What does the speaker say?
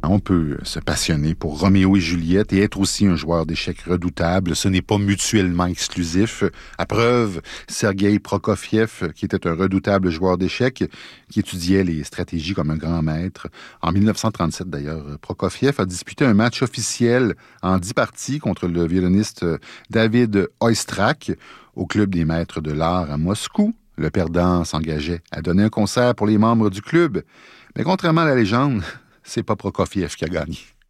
On peut se passionner pour Roméo et Juliette et être aussi un joueur d'échecs redoutable. Ce n'est pas mutuellement exclusif. À preuve, Sergueï Prokofiev, qui était un redoutable joueur d'échecs, qui étudiait les stratégies comme un grand maître. En 1937, d'ailleurs, Prokofiev a disputé un match officiel en 10 parties contre le violoniste David Oistrakh au Club des maîtres de l'art à Moscou. Le perdant s'engageait à donner un concert pour les membres du club. Mais contrairement à la légende, c'est pas Prokofiev qui a gagné.